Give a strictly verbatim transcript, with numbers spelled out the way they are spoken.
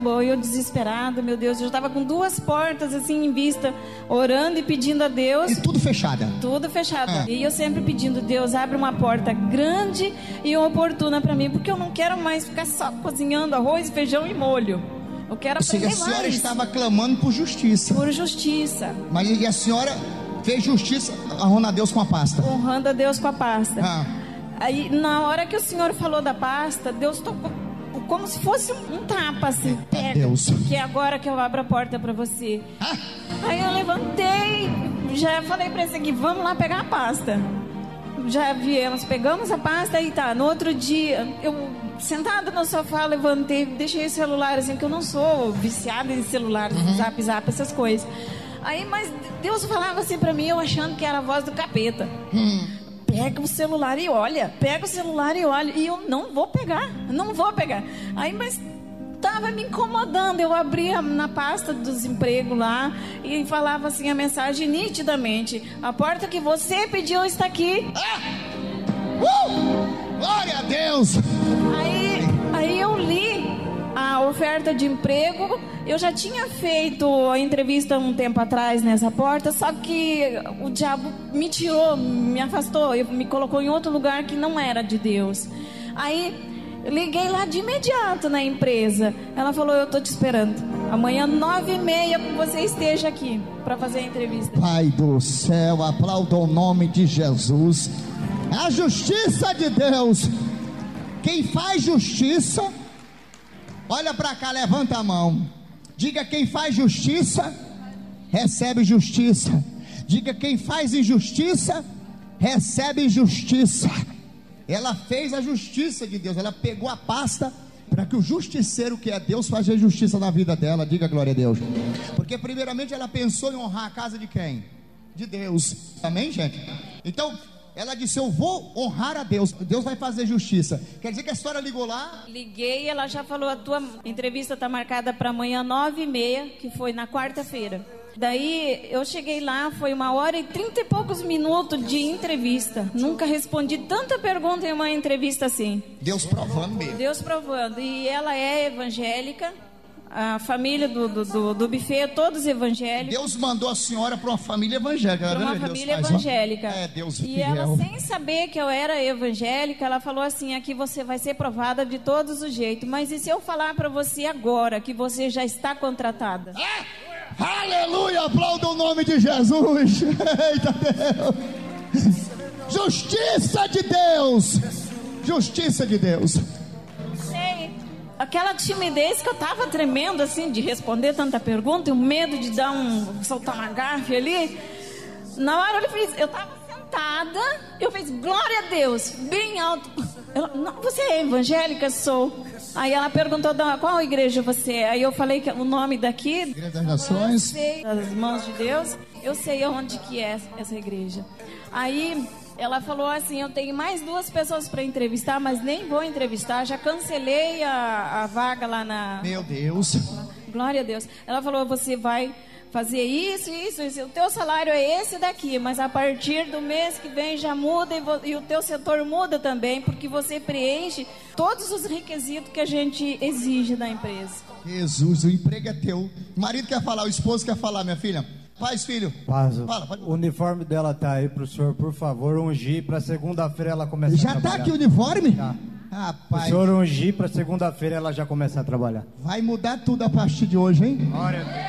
Eu desesperada, meu Deus, eu já estava com duas portas assim em vista, orando e pedindo a Deus. E tudo fechada? Tudo fechado. Ah. E eu sempre pedindo, Deus, abre uma porta grande e oportuna para mim, porque eu não quero mais ficar só cozinhando arroz, feijão e molho. Eu quero aprender mais. A senhora estava clamando por justiça. Por justiça. Mas e a senhora fez justiça honrando a Deus com a pasta? Honrando a Deus com a pasta. Ah. Aí, na hora que o Senhor falou da pasta, Deus tocou como se fosse um tapa assim, pega, Deus. que é agora que eu abro a porta pra você. Ah. Aí eu levantei, já falei pra esse aqui, vamos lá pegar a pasta. Já viemos, pegamos a pasta e tá. No outro dia, eu sentada no sofá, levantei, deixei o celular assim, que eu não sou viciada em celular, uhum. zap, zap, essas coisas. Aí, mas Deus falava assim pra mim, eu achando que era a voz do capeta. Hum. Pega o celular e olha, pega o celular e olha. E eu não vou pegar, não vou pegar. Aí, mas tava me incomodando. Eu abria na pasta dos empregos lá e falava assim a mensagem nitidamente: a porta que você pediu está aqui. Ah! Uh! Glória a Deus! Aí, aí eu li a oferta de emprego. Eu já tinha feito a entrevista um tempo atrás nessa porta, só que o diabo me tirou, me afastou, me colocou em outro lugar que não era de Deus. Aí eu liguei lá de imediato na empresa. Ela falou: eu tô te esperando. Amanhã nove e meia você esteja aqui para fazer a entrevista. Pai do céu, aplauda o nome de Jesus. A justiça de Deus. Quem faz justiça, olha para cá, levanta a mão. Diga: quem faz justiça, recebe justiça. Diga: quem faz injustiça, recebe injustiça. Ela fez a justiça de Deus. Ela pegou a pasta para que o justiceiro, que é Deus, faça justiça na vida dela. Diga glória a Deus. Porque primeiramente ela pensou em honrar a casa de quem? De Deus. Amém, gente? Então ela disse: eu vou honrar a Deus, Deus vai fazer justiça. Quer dizer que a senhora ligou lá? Liguei, ela já falou: a tua entrevista está marcada para amanhã nove e meia, que foi na quarta-feira. Daí eu cheguei lá, foi uma hora e trinta e poucos minutos de entrevista. Nunca respondi tanta pergunta em uma entrevista assim. Deus provando mesmo. Deus provando. E ela é evangélica. A família do, do, do, do buffet, todos evangélicos. Deus mandou a senhora para uma família evangélica. Para uma família evangélica. É, Deus e fiel. ela, sem saber que eu era evangélica, ela falou assim: aqui você vai ser provada de todos os jeitos. Mas e se eu falar para você agora que você já está contratada? Ah! Aleluia, aplauda o nome de Jesus. Eita Deus. Justiça de Deus. Justiça de Deus. Sei. Aquela timidez que eu tava tremendo assim de responder tanta pergunta, e o medo de dar um, soltar uma gafe ali. Na hora eu fiz, eu tava sentada, eu fiz glória a Deus, bem alto. Eu, não, você é evangélica? Sou. Aí ela perguntou: qual igreja você é? Aí eu falei que o nome daqui, Igreja das Nações, sei, das Mãos de Deus. Eu sei onde que é essa igreja. Aí ela falou assim: eu tenho mais duas pessoas para entrevistar, mas nem vou entrevistar, já cancelei a, a vaga lá na... Meu Deus. Glória a Deus. Ela falou: você vai fazer isso, isso, isso, o teu salário é esse daqui, mas a partir do mês que vem já muda, e, e o teu setor muda também, porque você preenche todos os requisitos que a gente exige da empresa. Jesus, o emprego é teu. O marido quer falar, o esposo quer falar, minha filha. Paz, filho. Paz. Fala, pode... O uniforme dela tá aí pro senhor, por favor, ungir para segunda-feira ela começar já a trabalhar. Já tá aqui o uniforme? Já. Rapaz. O senhor ungir para segunda-feira ela já começa a trabalhar. Vai mudar tudo a partir de hoje, hein? Glória a Deus.